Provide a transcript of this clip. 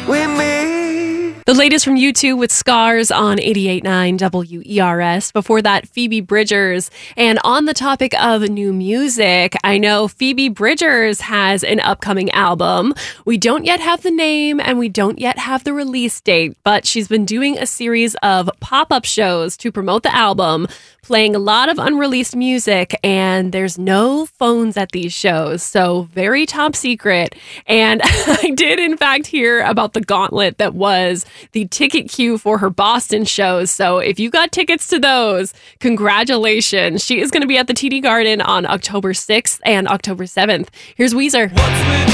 with me. The latest from U2 with Scars on 88.9 WERS. Before that, Phoebe Bridgers. And on the topic of new music, I know Phoebe Bridgers has an upcoming album. We don't yet have the name and we don't yet have the release date, but she's been doing a series of pop-up shows to promote the album, playing a lot of unreleased music, and there's no phones at these shows, so very top secret. And I did, in fact, hear about the gauntlet that was the ticket queue for her Boston shows. So if you got tickets to those, congratulations. She is going to be at the TD Garden on October 6th and October 7th. Here's Weezer.